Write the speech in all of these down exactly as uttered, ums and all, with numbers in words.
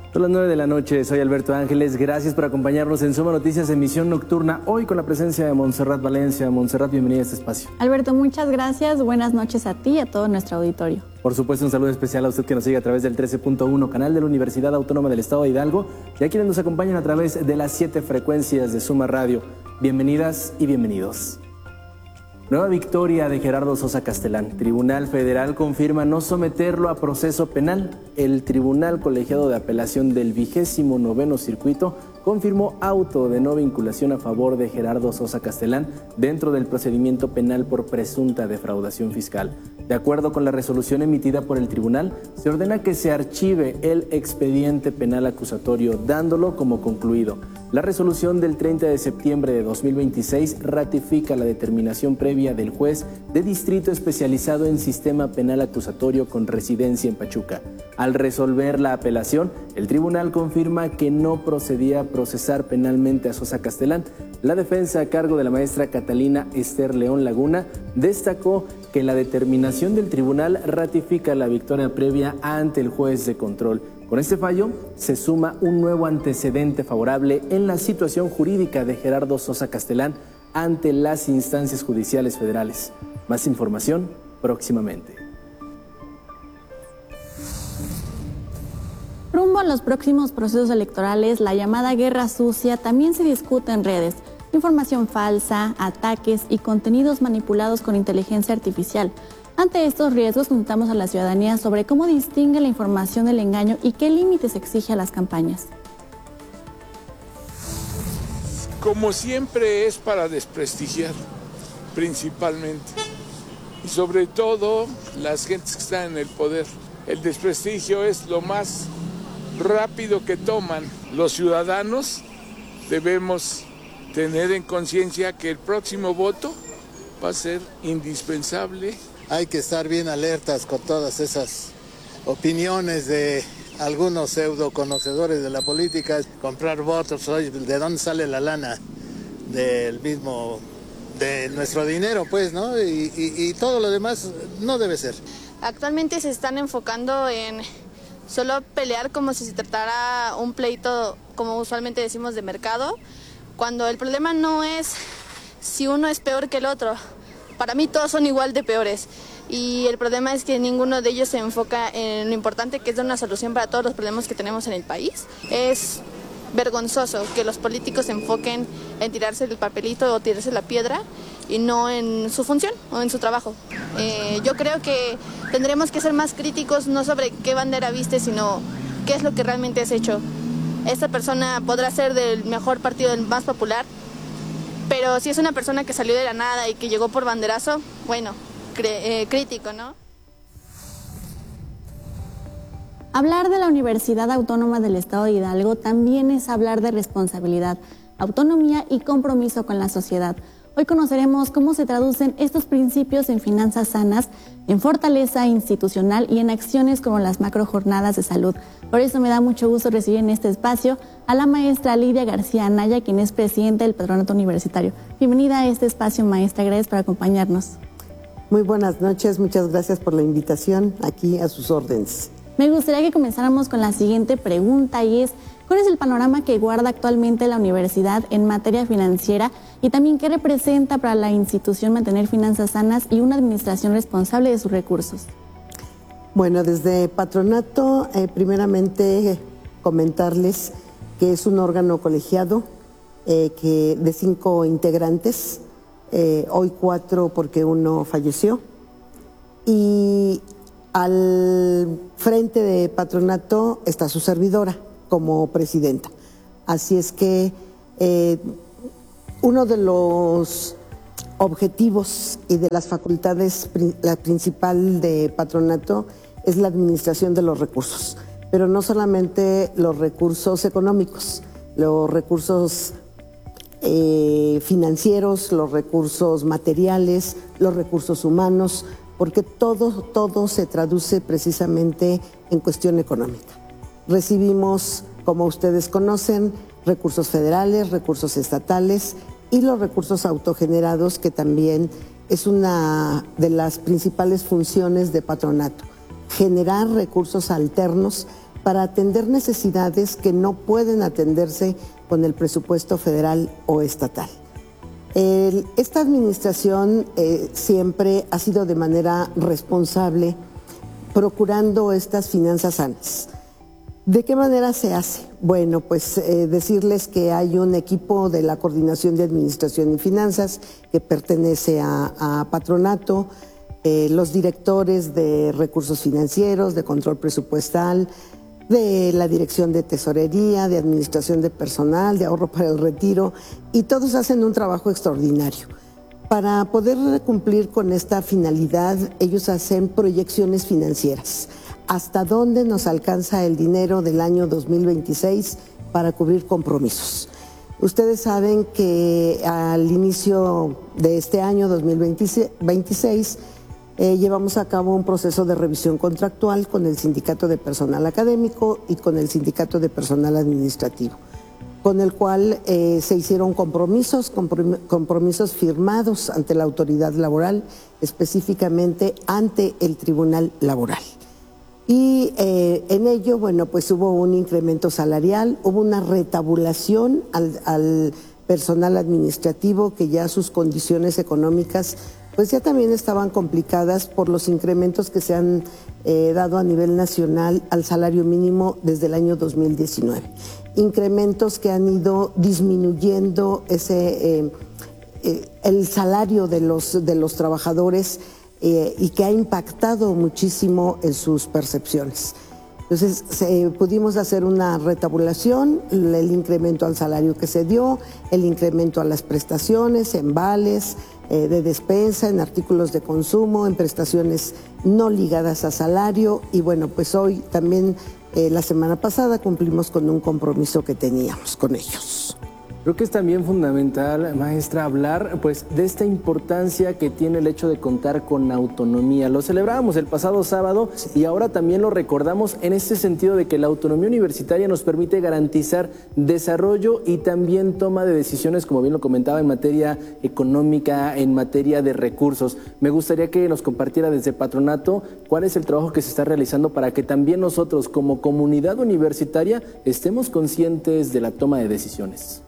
Son las nueve de la noche, soy Alberto Ángeles, gracias por acompañarnos en Suma Noticias, emisión nocturna, hoy con la presencia de Montserrat Valencia. Montserrat, bienvenida a este espacio. Alberto, muchas gracias, buenas noches a ti y a todo nuestro auditorio. Por supuesto, un saludo especial a usted que nos sigue a través del trece punto uno, canal de la Universidad Autónoma del Estado de Hidalgo, y a quienes nos acompañan a través de las siete frecuencias de Suma Radio. Bienvenidas y bienvenidos. Nueva victoria de Gerardo Sosa Castellán. Tribunal Federal confirma no someterlo a proceso penal. El Tribunal Colegiado de Apelación del vigésimo noveno circuito confirmó auto de no vinculación a favor de Gerardo Sosa Castellán dentro del procedimiento penal por presunta defraudación fiscal. De acuerdo con la resolución emitida por el tribunal, se ordena que se archive el expediente penal acusatorio, dándolo como concluido. La resolución del treinta de septiembre de dos mil veintiséis ratifica la determinación previa del juez de distrito especializado en sistema penal acusatorio con residencia en Pachuca. Al resolver la apelación, el tribunal confirma que no procedía a procesar penalmente a Sosa Castellán. La defensa a cargo de la maestra Catalina Esther León Laguna destacó que la determinación del tribunal ratifica la victoria previa ante el juez de control. Con este fallo se suma un nuevo antecedente favorable en la situación jurídica de Gerardo Sosa Castellán ante las instancias judiciales federales. Más información próximamente. Rumbo a los próximos procesos electorales, la llamada guerra sucia también se discute en redes. Información falsa, ataques y contenidos manipulados con inteligencia artificial. Ante estos riesgos, consultamos a la ciudadanía sobre cómo distingue la información del engaño y qué límites exige a las campañas. Como siempre es para desprestigiar, principalmente. Y sobre todo las gentes que están en el poder. El desprestigio es lo más rápido que toman. Los ciudadanos debemos tener en conciencia que el próximo voto va a ser indispensable. Hay que estar bien alertas con todas esas opiniones de algunos pseudo conocedores de la política. Comprar votos, ¿de dónde sale la lana? Del mismo, de nuestro dinero, pues, ¿no? Y, y, y todo lo demás no debe ser. Actualmente se están enfocando en solo pelear como si se tratara un pleito, como usualmente decimos, de mercado, cuando el problema no es si uno es peor que el otro. Para mí todos son igual de peores y el problema es que ninguno de ellos se enfoca en lo importante que es dar una solución para todos los problemas que tenemos en el país. Es vergonzoso que los políticos se enfoquen en tirarse el papelito o tirarse la piedra y no en su función o en su trabajo. Eh, yo creo que tendremos que ser más críticos, no sobre qué bandera viste, sino qué es lo que realmente has hecho. Esta persona podrá ser del mejor partido, del más popular, pero si es una persona que salió de la nada y que llegó por banderazo, bueno, eh, crítico, ¿no? Hablar de la Universidad Autónoma del Estado de Hidalgo también es hablar de responsabilidad, autonomía y compromiso con la sociedad. Hoy conoceremos cómo se traducen estos principios en finanzas sanas, en fortaleza institucional y en acciones como las macrojornadas de salud. Por eso me da mucho gusto recibir en este espacio a la maestra Lidia García Anaya, quien es presidenta del Patronato Universitario. Bienvenida a este espacio, maestra, gracias por acompañarnos. Muy buenas noches, muchas gracias por la invitación, aquí a sus órdenes. Me gustaría que comenzáramos con la siguiente pregunta y es, ¿cuál es el panorama que guarda actualmente la universidad en materia financiera y también qué representa para la institución mantener finanzas sanas y una administración responsable de sus recursos? Bueno, desde Patronato, eh, primeramente eh, comentarles que es un órgano colegiado eh, que de cinco integrantes, eh, hoy cuatro porque uno falleció, y al frente de Patronato está su servidora como presidenta. Así es que eh, uno de los objetivos y de las facultades, la principal de Patronato, es la administración de los recursos, pero no solamente los recursos económicos, los recursos eh, financieros, los recursos materiales, los recursos humanos, porque todo, todo se traduce precisamente en cuestión económica. Recibimos, como ustedes conocen, recursos federales, recursos estatales y los recursos autogenerados, que también es una de las principales funciones de Patronato, generar recursos alternos para atender necesidades que no pueden atenderse con el presupuesto federal o estatal. El, esta administración eh, siempre ha sido de manera responsable procurando estas finanzas sanas. ¿De qué manera se hace? Bueno, pues eh, decirles que hay un equipo de la Coordinación de Administración y Finanzas que pertenece a, a Patronato, eh, los directores de Recursos Financieros, de Control Presupuestal, de la Dirección de Tesorería, de Administración de Personal, de Ahorro para el Retiro, y todos hacen un trabajo extraordinario. Para poder cumplir con esta finalidad, ellos hacen proyecciones financieras. ¿Hasta dónde nos alcanza el dinero del año dos mil veintiséis para cubrir compromisos? Ustedes saben que al inicio de este año dos mil veintiséis eh, llevamos a cabo un proceso de revisión contractual con el Sindicato de Personal Académico y con el Sindicato de Personal Administrativo, con el cual eh, se hicieron compromisos, comprom compromisos firmados ante la autoridad laboral, específicamente ante el Tribunal Laboral. Y eh, en ello, bueno, pues hubo un incremento salarial, hubo una retabulación al, al personal administrativo que ya sus condiciones económicas pues ya también estaban complicadas por los incrementos que se han eh, dado a nivel nacional al salario mínimo desde el año dos mil diecinueve. Incrementos que han ido disminuyendo ese, eh, eh, el salario de los, de los trabajadores, Eh, y que ha impactado muchísimo en sus percepciones. Entonces, se, pudimos hacer una retabulación, el incremento al salario que se dio, el incremento a las prestaciones, en vales eh, de despensa, en artículos de consumo, en prestaciones no ligadas a salario, y bueno, pues hoy también, eh, la semana pasada, cumplimos con un compromiso que teníamos con ellos. Creo que es también fundamental, maestra, hablar pues de esta importancia que tiene el hecho de contar con autonomía. Lo celebrábamos el pasado sábado y ahora también lo recordamos en este sentido de que la autonomía universitaria nos permite garantizar desarrollo y también toma de decisiones, como bien lo comentaba, en materia económica, en materia de recursos. Me gustaría que nos compartiera desde Patronato cuál es el trabajo que se está realizando para que también nosotros como comunidad universitaria estemos conscientes de la toma de decisiones.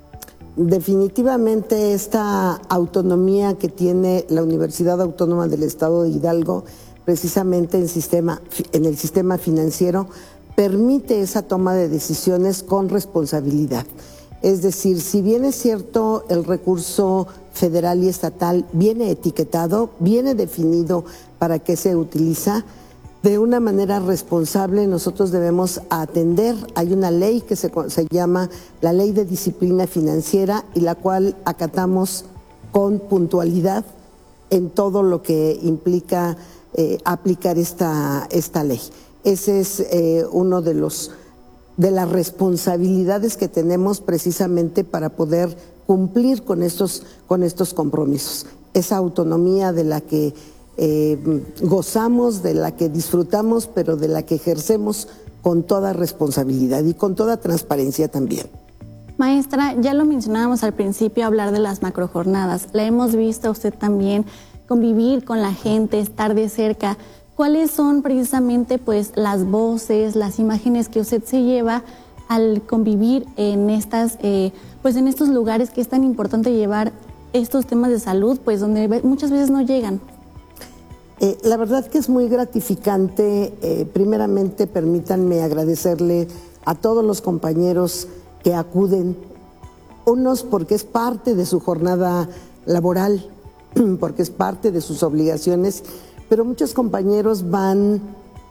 Definitivamente esta autonomía que tiene la Universidad Autónoma del Estado de Hidalgo, precisamente en, sistema, en el sistema financiero, permite esa toma de decisiones con responsabilidad. Es decir, si bien es cierto el recurso federal y estatal viene etiquetado, viene definido para qué se utiliza, de una manera responsable nosotros debemos atender. Hay una ley que se, se llama la Ley de Disciplina Financiera y la cual acatamos con puntualidad en todo lo que implica eh, aplicar esta, esta ley. Ese es eh, uno de los de las responsabilidades que tenemos precisamente para poder cumplir con estos, con estos compromisos. Esa autonomía de la que Eh, gozamos, de la que disfrutamos, pero de la que ejercemos con toda responsabilidad y con toda transparencia también. Maestra, ya lo mencionábamos al principio, hablar de las macrojornadas. La hemos visto a usted también convivir con la gente, estar de cerca. ¿Cuáles son precisamente pues las voces, las imágenes que usted se lleva al convivir en estas, eh, pues en estos lugares que es tan importante llevar estos temas de salud, pues donde muchas veces no llegan? Eh, la verdad que es muy gratificante. Eh, primeramente, permítanme agradecerle a todos los compañeros que acuden, unos porque es parte de su jornada laboral, porque es parte de sus obligaciones, pero muchos compañeros van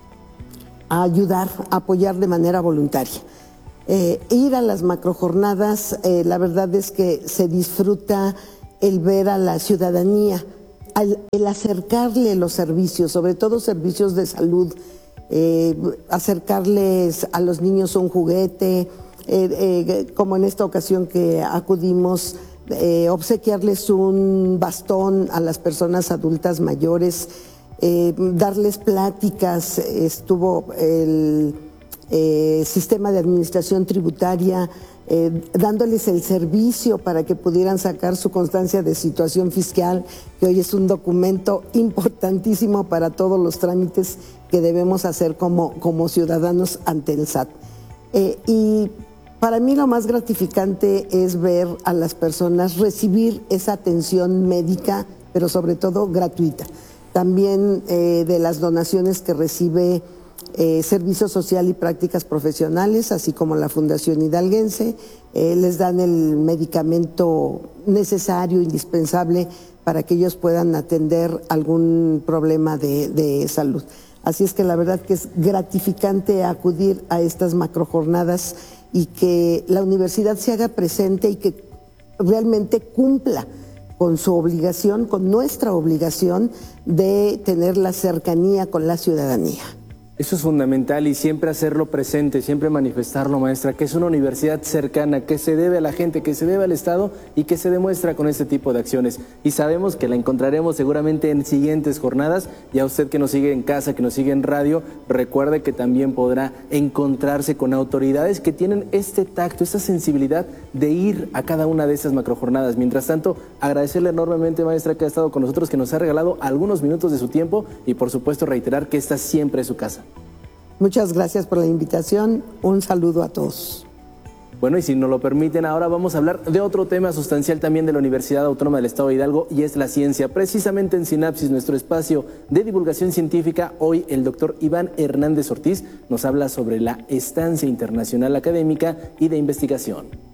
a ayudar, a apoyar de manera voluntaria. Eh, ir a las macrojornadas, eh, la verdad es que se disfruta el ver a la ciudadanía, el acercarle los servicios, sobre todo servicios de salud, eh, acercarles a los niños un juguete, eh, eh, como en esta ocasión que acudimos, eh, obsequiarles un bastón a las personas adultas mayores, eh, darles pláticas. Estuvo el, eh, sistema de administración tributaria, eh, dándoles el servicio para que pudieran sacar su constancia de situación fiscal, que hoy es un documento importantísimo para todos los trámites que debemos hacer como, como ciudadanos ante el S A T. Eh, y para mí lo más gratificante es ver a las personas recibir esa atención médica, pero sobre todo gratuita. También eh, de las donaciones que recibe eh, Servicio Social y Prácticas Profesionales, así como la Fundación Hidalguense, eh, les dan el medicamento necesario, indispensable, para que ellos puedan atender algún problema de, de salud. Así es que la verdad que es gratificante acudir a estas macrojornadas y que la universidad se haga presente y que realmente cumpla con su obligación, con nuestra obligación de tener la cercanía con la ciudadanía. Eso es fundamental y siempre hacerlo presente, siempre manifestarlo, maestra, que es una universidad cercana, que se debe a la gente, que se debe al Estado y que se demuestra con este tipo de acciones. Y sabemos que la encontraremos seguramente en siguientes jornadas. Y a usted que nos sigue en casa, que nos sigue en radio, recuerde que también podrá encontrarse con autoridades que tienen este tacto, esta sensibilidad de ir a cada una de estas macrojornadas. Mientras tanto, agradecerle enormemente, maestra, que ha estado con nosotros, que nos ha regalado algunos minutos de su tiempo y por supuesto reiterar que esta siempre es su casa. Muchas gracias por la invitación. Un saludo a todos. Bueno, y si nos lo permiten, ahora vamos a hablar de otro tema sustancial también de la Universidad Autónoma del Estado de Hidalgo, y es la ciencia. Precisamente en Sinapsis, nuestro espacio de divulgación científica, hoy el doctor Iván Hernández Ortiz nos habla sobre la estancia internacional académica y de investigación.